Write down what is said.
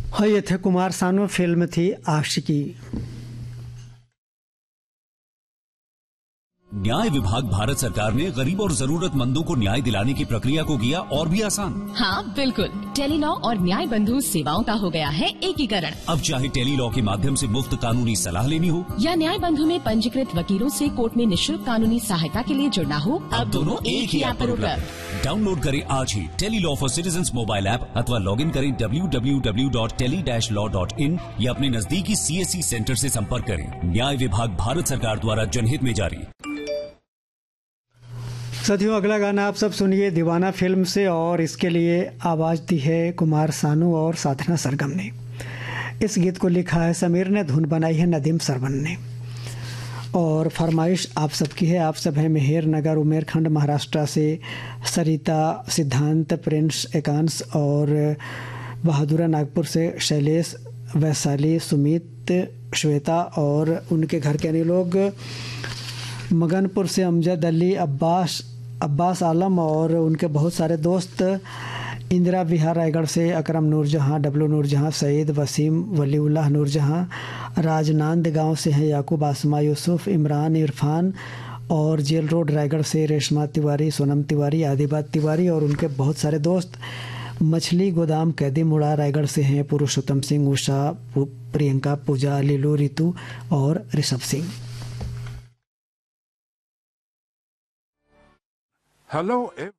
हाँ, ये थे कुमार सानू, फिल्म थी आशिकी। न्याय विभाग भारत सरकार ने गरीब और जरूरतमंदों को न्याय दिलाने की प्रक्रिया को किया और भी आसान। हाँ बिल्कुल, टेलीलॉ और न्याय बंधु सेवाओं का हो गया है एकीकरण। अब चाहे टेलीलॉ के माध्यम से मुफ्त कानूनी सलाह लेनी हो या न्याय बंधु में पंजीकृत वकीलों से कोर्ट में निःशुल्क कानूनी सहायता के लिए जुड़ना हो, अब दोनों एक ही ऐप पर उपलब्ध। डाउनलोड करें आज ही Tele-Law for citizens mobile app अथवा लॉग इन करें www.tele-law.in या अपने नजदीकी CSC सेंटर से संपर्क करें। न्याय विभाग भारत सरकार द्वारा जनहित में जारी। साथियों, अगला गाना आप सब सुनिए दीवाना फिल्म से, और इसके लिए आवाज़ दी है कुमार सानू और साधना सरगम ने। इस गीत को लिखा है समीर ने, धुन बनाई है नदीम सरवन ने, और फरमाइश आप सबकी है। आप सब हैं मेहर नगर उमेरखंड महाराष्ट्र से सरिता, सिद्धांत, प्रिंस, एकांश और बहादुरा नागपुर से शैलेश, वैशाली, सुमित, श्वेता और उनके घर के अन्य लोग, मगनपुर से अमजद अली, अब्बास आलम और उनके बहुत सारे दोस्त, इंदिरा विहार रायगढ़ से अकरम नूरजहां, डब्लू नूरजहां, सईद, वसीम, वलीउल्लाह नूरजहां, राजनांद गांव से हैं याकूब, आसमा, यूसुफ, इमरान, इरफान, और जेल रोड रायगढ़ से रेशमा तिवारी, सोनम तिवारी, आदिबाद तिवारी और उनके बहुत सारे दोस्त, मछली गोदाम कैदी मुड़ा रायगढ़ से हैं पुरुषोत्तम सिंह, उषा, प्रियंका, पूजा, लीलू, रितु और ऋषभ सिंह। Hello,